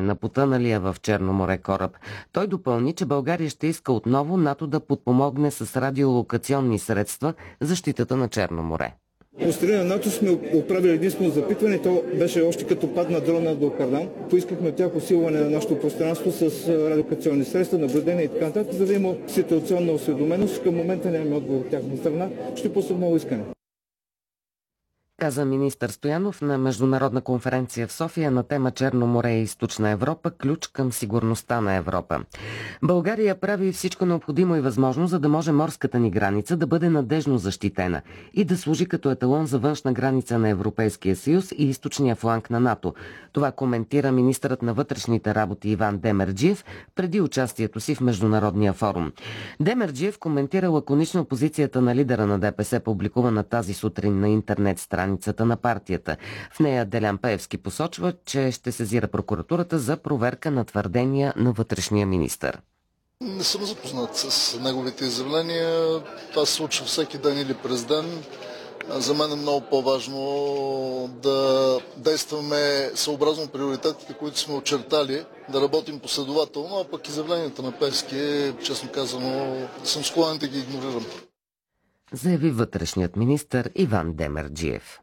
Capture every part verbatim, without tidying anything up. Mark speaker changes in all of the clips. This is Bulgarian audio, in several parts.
Speaker 1: на потъналия в Черно море кораб. Той допълни, че България ще иска отново НАТО да подпомогне с радиолокационни средства защитата на Черно море.
Speaker 2: От страна на НАТО сме оправили единствено запитване, то беше още като падна дрона до Кардан. Поискахме от тях усилване на нашето пространство с радиолокационни средства, наблюдение и така нататък, за да има ситуационна осведоменост. Към момента нямаме отговор от тяхна страна. Ще пусна ново искане.
Speaker 1: Каза министър Стоянов на международна конференция в София на тема Черно море и Източна Европа – ключ към сигурността на Европа. България прави всичко необходимо и възможно, за да може морската ни граница да бъде надежно защитена и да служи като еталон за външна граница на Европейския съюз и източния фланг на НАТО. Това коментира министърът на вътрешните работи Иван Демерджиев преди участието си в Международния форум. Демерджиев коментира лаконично позицията на лидера на ДПС, публикувана тази сутрин на интернет страница на партията. В нея Делян Пеевски посочва, че ще сезира прокуратурата за проверка на твърдения на вътрешния министър.
Speaker 3: Не съм запознат с неговите изявления. Това се случва всеки ден или през ден. За мен е много по-важно да действаме съобразно приоритетите, които сме очертали, да работим последователно, а пък изявленията на Пеевски, честно казано, съм склонен да ги игнорирам.
Speaker 1: Заяви вътрешният министър Иван Демерджиев.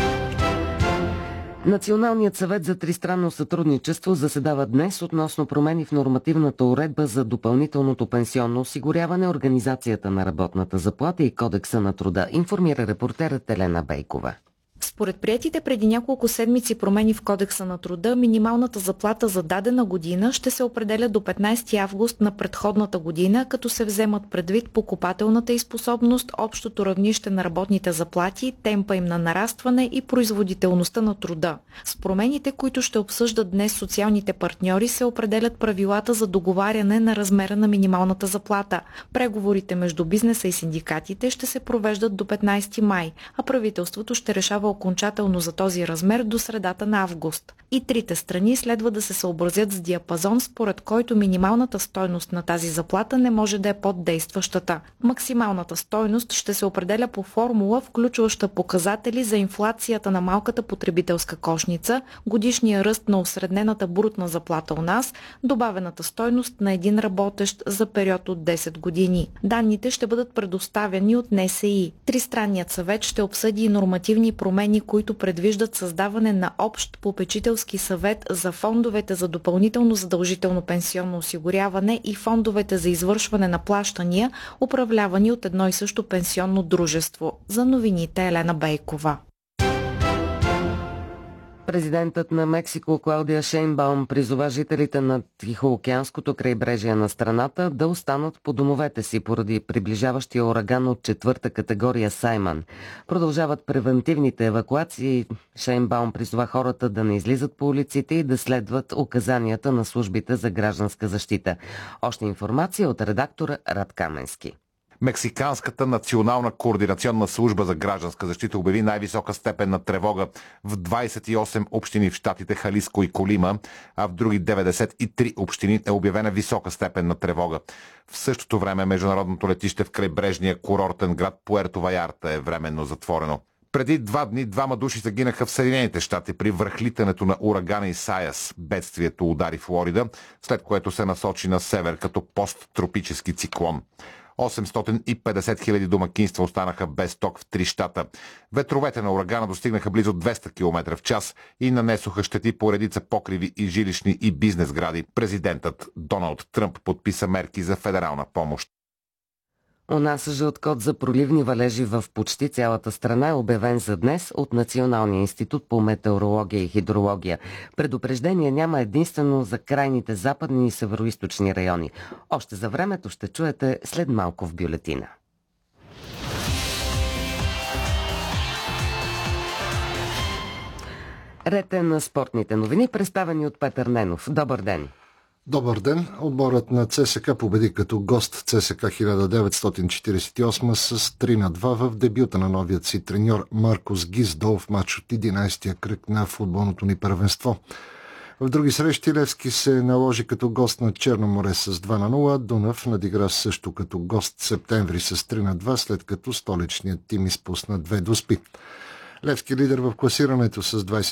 Speaker 1: Националният съвет за тристранно сътрудничество заседава днес относно промени в нормативната уредба за допълнителното пенсионно осигуряване, организацията на работната заплата и кодекса на труда, информира репортерът Елена Бейкова.
Speaker 4: Според приетите преди няколко седмици промени в Кодекса на труда, минималната заплата за дадена година ще се определя до петнайсети август на предходната година, като се вземат предвид покупателната й способност, общото равнище на работните заплати, темпа им на нарастване и производителността на труда. С промените, които ще обсъждат днес социалните партньори, се определят правилата за договаряне на размера на минималната заплата. Преговорите между бизнеса и синдикатите ще се провеждат до петнайсети май, а правителството ще решава окончателно за този размер до средата на август. И трите страни следва да се съобразят с диапазон, според който минималната стойност на тази заплата не може да е под действащата. Максималната стойност ще се определя по формула, включваща показатели за инфлацията на малката потребителска кошница, годишния ръст на осреднената брутна заплата у нас, добавената стойност на един работещ за период от десет години. Данните ще бъдат предоставени от Н С И. Тристранният съвет ще обсъди и нормативни промени, които предвиждат създаване на общ попечителски съвет за фондовете за допълнително задължително пенсионно осигуряване и фондовете за извършване на плащания, управлявани от едно и също пенсионно дружество. За новините Елена Бейкова.
Speaker 1: Президентът на Мексико Клаудия Шейнбаум призова жителите на Тихоокеанското крайбрежие на страната да останат по домовете си поради приближаващия ураган от четвърта категория Саймън. Продължават превентивните евакуации. Шейнбаум призова хората да не излизат по улиците и да следват указанията на службите за гражданска защита. Още информация от редактора Рад Каменски.
Speaker 5: Мексиканската национална координационна служба за гражданска защита обяви най-висока степен на тревога в двайсет и осем общини в щатите Халиско и Колима, а в други деветдесет и три общини е обявена висока степен на тревога. В същото време международното летище в крайбрежния курортен град Пуерто Ваярта е временно затворено. Преди два дни двама души загинаха в Съединените щати при връхлитането на урагана Исайас. Бедствието удари Флорида, след което се насочи на север като посттропически циклон. осемстотин и петдесет хиляди домакинства останаха без ток в три щата. Ветровете на урагана достигнаха близо двеста километра в час и нанесоха щети по редица покриви и жилищни и бизнес гради. Президентът Доналд Тръмп подписа мерки за федерална помощ.
Speaker 1: У нас жълт код за проливни валежи в почти цялата страна е обявен за днес от Националния институт по метеорология и хидрология. Предупреждение няма единствено за крайните западни и североизточни райони. Още за времето ще чуете след малко в бюлетина. Ред е на спортните новини, представени от Петър Ненов. Добър ден!
Speaker 6: Добър ден! Отборът на ЦСКА победи като гост ЦСКА хиляда деветстотин четиридесет и осма с три на два в дебюта на новият си треньор Маркос Гиздол в матч от единайсетия кръг на футболното ни първенство. В други срещи Левски се наложи като гост на Черно море с два на нула, Дунав надигра също като гост Септември с три на два, след като столичният тим изпусна две доспи. Левски лидер в класирането с двайсет